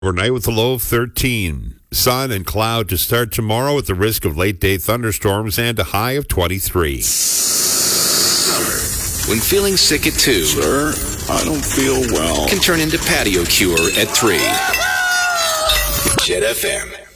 Overnight with a low of 13. Sun and cloud to start tomorrow with the risk of late-day thunderstorms and a high of 23. Summer, when feeling sick at 2. Sir, I don't feel well. Can turn into patio cure at 3. Jet FM.